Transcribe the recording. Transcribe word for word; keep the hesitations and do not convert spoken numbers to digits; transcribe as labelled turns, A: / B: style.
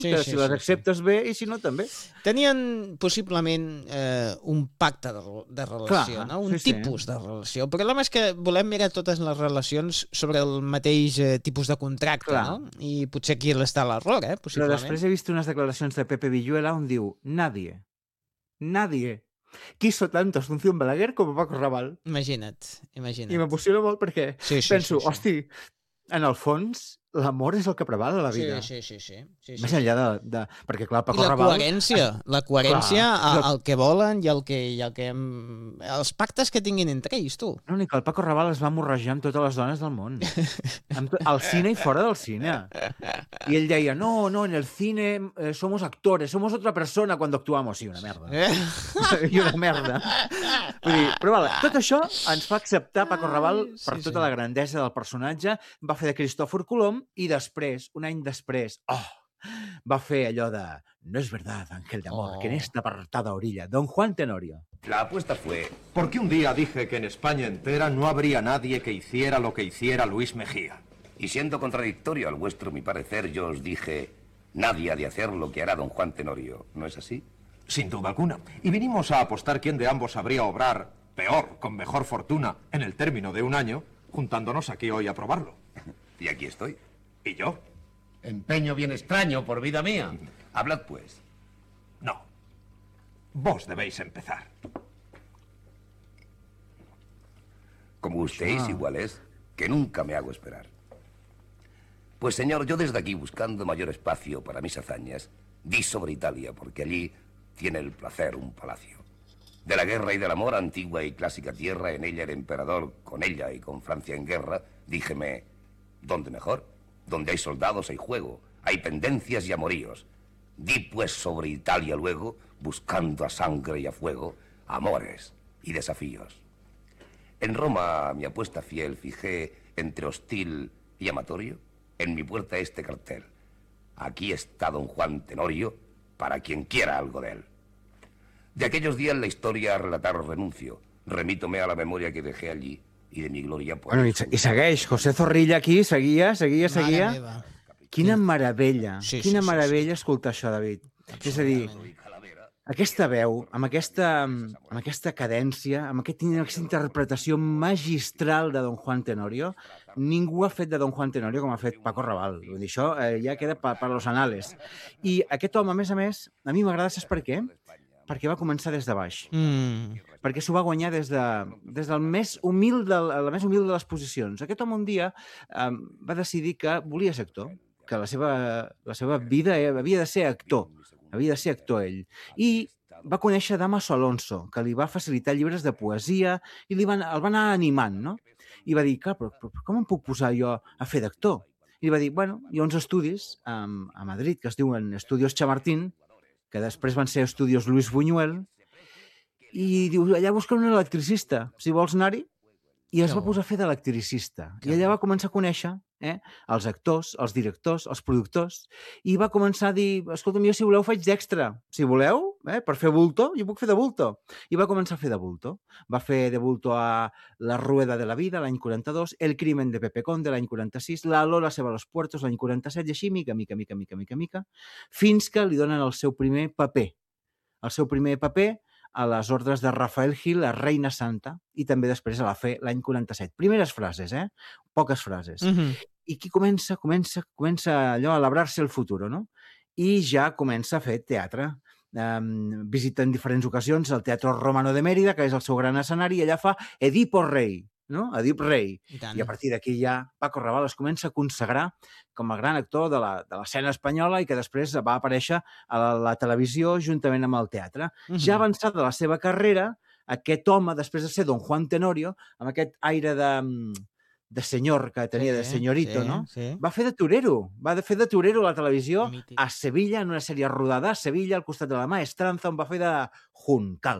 A: Sí,
B: que
A: sí,
B: si les
A: sí,
B: acceptes sí. bé i si no també.
A: Tenien possiblement eh, un pacte de, de relació,
B: Clar,
A: no? Un
B: sí,
A: tipus
B: sí.
A: de relació. El problema és que volem mirar totes les relacions sobre el mateix eh, tipus de contracte,
B: Clar.
A: no? I potser aquí està l'error, eh?
B: Però
A: Possiblement.
B: després he vist unes declaracions de Pepe Villuela on diu nadie, nadie quiso tanto Asunción Balaguer com Paco Raval.
A: Imagina't,
B: I
A: imagina't.
B: m'emociona molt perquè
A: Sí, sí,
B: penso,
A: sí, sí.
B: hosti, en el fons, l'amor és el que preval a la vida.
A: Sí, sí, sí, sí. sí,
B: Més
A: sí,
B: enllà
A: sí.
B: de, de... Perquè, clar, Paco
A: I la
B: Raval...
A: coherència, la coherència
B: Clar,
A: a, al que volen i el que, i el que... els pactes que tinguin entre ells, tu.
B: No, ni que el Paco Raval es va morrejar amb totes les dones del món. Amb to... Al cine i fora del cine. I ell deia, no, no, en el cine eh, somos actores, somos otra persona cuando actuamos. Sí, una merda.
A: Eh?
B: I una merda. Vull dir, però vale, tot això ens fa acceptar Paco Raval
A: Ai, sí,
B: per tota
A: sí.
B: la grandesa del personatge, va fer de Cristòfor Colom i després, un any després, oh, va fer allò de no es verdad, Ángel de Amor,
A: Oh.
B: que en esta apartada orilla, Don Juan Tenorio.
C: La apuesta fue porque un día dije que en España entera no habría nadie que hiciera lo que hiciera Luis Mejía.
D: Y siendo contradictorio al vuestro mi parecer, yo os dije, nadie ha de hacer lo que hará don Juan Tenorio, ¿no es así?
C: Sin duda alguna. Y vinimos a apostar quién de ambos sabría obrar peor, con mejor fortuna, en el término de un año, juntándonos aquí hoy a probarlo.
D: Y aquí estoy.
C: ¿Y yo?
E: Empeño bien extraño, por vida mía.
D: Hablad pues.
C: No. Vos debéis empezar.
D: Como gustéis, igual es, que nunca me hago esperar. Pues señor, yo desde aquí, buscando mayor espacio para mis hazañas, di sobre Italia, porque allí tiene el placer un palacio. De la guerra y del amor, antigua y clásica tierra, en ella el emperador, con ella y con Francia en guerra, díjeme, ¿dónde mejor? Donde hay soldados hay juego, hay pendencias y amoríos. Di pues sobre Italia luego, buscando a sangre y a fuego, amores y desafíos. En Roma, mi apuesta fiel, fijé entre hostil y amatorio, en mi puerta este cartel. Aquí está don Juan Tenorio, para quien quiera algo de él. De aquellos días la historia a relatar renuncio. Remítome a la memoria que dejé allí y de mi gloria... Pues,
B: Bueno, i, i segueix, José Zorrilla aquí, seguia, seguia, seguia.
A: Mare meva.
B: Quina meravella,
A: Sí, sí,
B: quina
A: sí,
B: meravella escoltar això, David. És a dir, aquesta veu, amb aquesta, amb aquesta cadència, amb aquest, aquesta interpretació magistral de Don Juan Tenorio, ningú ha fet de Don Juan Tenorio com ha fet Paco Raval. Vull dir, això eh, ja queda per, per los anales. I aquest home, a més a més, a mi m'agrada, saps per què? Perquè va començar des de baix.
A: Mm.
B: Perquè s'ho va guanyar des, de, des del més humil de, la més humil de les posicions. Aquest home un dia eh, va decidir que volia ser actor, que la seva, la seva vida havia de ser actor, havia de ser actor ell. I va conèixer Damaso Alonso, que li va facilitar llibres de poesia i li van, el va anar animant, no? I va dir, clar, però, però com em puc posar jo a fer d'actor? I li va dir, bueno, hi ha uns estudis a, a Madrid que es diuen Estudios Chamartín, que després van ser Estudios Luis Buñuel, i diu, allà busquen un electricista, si vols anar-hi. I es va posar a fer d'electricista. I allà va començar a conèixer eh, els actors, els directors, els productors, i va començar a dir, escolta'm, jo si voleu faig d'extra. Si voleu, eh, per fer bulto, jo puc fer de bulto. I va començar a fer de bulto. Va fer de bulto a La Rueda de la Vida, l'any quaranta-dos, El crimen de Pepe Conde, l'any quaranta-sis, La Lola se va a los puertos, l'any quaranta-set, i així, mica, mica, mica, mica, mica, mica, fins que li donen el seu primer paper. El seu primer paper a les ordres de Rafael Gil, a Reina Santa, i també després a la Fe, l'any quaranta-set. Primeres frases, eh? Poques frases.
A: Mm-hmm.
B: I qui comença, comença, comença allò a labrar-se el futur, no? I ja comença a fer teatre. Um, visita en diferents ocasions el Teatro Romano de Mérida, que és el seu gran escenari, i allà fa Edipo Rei, no? Edip Rei.
A: I tant.
B: I a partir d'aquí ja Paco Raval es comença a consagrar com a gran actor de la, de l'escena espanyola i que després va aparèixer a la, la televisió juntament amb el teatre.
A: Mhm.
B: Ja avançada la seva carrera, aquest home, després de ser Don Juan Tenorio, amb aquest aire de, de senyor que tenia, de senyorito,
A: sí,
B: no?
A: Sí.
B: Va fer de torero, va fer de torero a la televisió
A: Mític.
B: a Sevilla, en una sèrie rodada a Sevilla, al costat de la Maestranza, on va fer de Juncal.